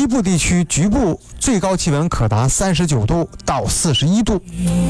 西部地区局部最高气温可达39度到41度。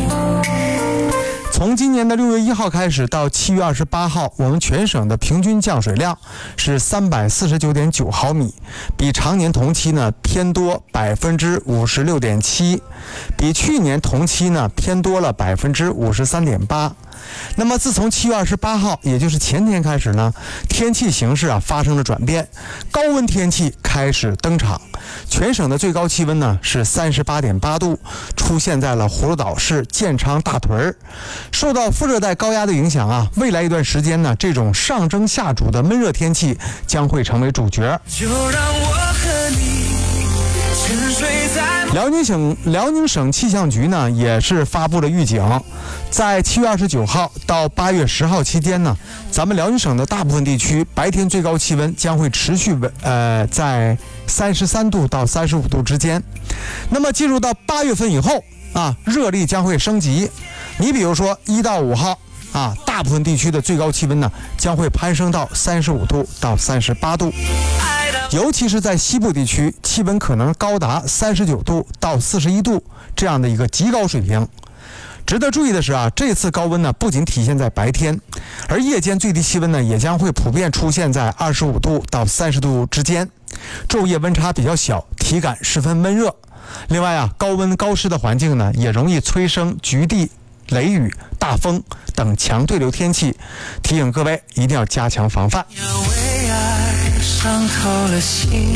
从今年的6月1号开始到7月28号，我们全省的平均降水量是349.9毫米，比常年同期呢偏多56.7%，比去年同期呢偏多了53.8%。那么自从7月28号，也就是前天开始呢，天气形势发生了转变，高温天气开始登场。全省的最高气温呢是38.8度，出现在了葫芦岛市、建昌、大屯。受到副热带高压的影响未来一段时间呢，这种上蒸下煮的闷热天气将会成为主角。就让我和你沉睡在辽宁省气象局呢也是发布了预警，在7月29号到8月10号期间呢，咱们辽宁省的大部分地区白天最高气温将会持续在33度到35度之间。那么进入到8月份以后热力将会升级。你比如说1到5号大部分地区的最高气温呢将会攀升到35度到38度。尤其是在西部地区，气温可能高达39度到41度这样的一个极高水平。值得注意的是这次高温呢不仅体现在白天，而夜间最低气温呢也将会普遍出现在25度到30度之间，昼夜温差比较小，体感十分闷热。另外高温高湿的环境呢也容易催生局地雷雨、大风等强对流天气，提醒各位一定要加强防范。伤透了心，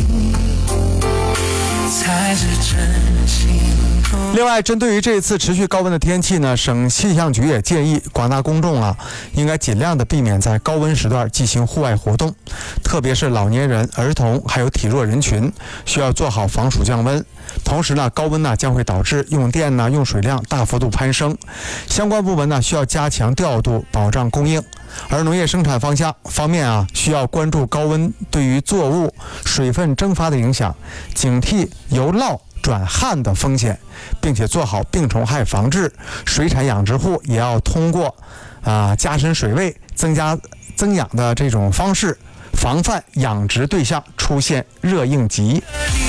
才是真心。另外，针对于这次持续高温的天气呢，省气象局也建议广大公众应该尽量的避免在高温时段进行户外活动，特别是老年人、儿童还有体弱人群，需要做好防暑降温。同时呢，高温将会导致用电用水量大幅度攀升，相关部门需要加强调度，保障供应。而农业生产方面需要关注高温对于作物水分蒸发的影响，警惕由涝转旱的风险，并且做好病虫害防治。水产养殖户也要通过加深水位、增养的这种方式，防范养殖对象出现热应急。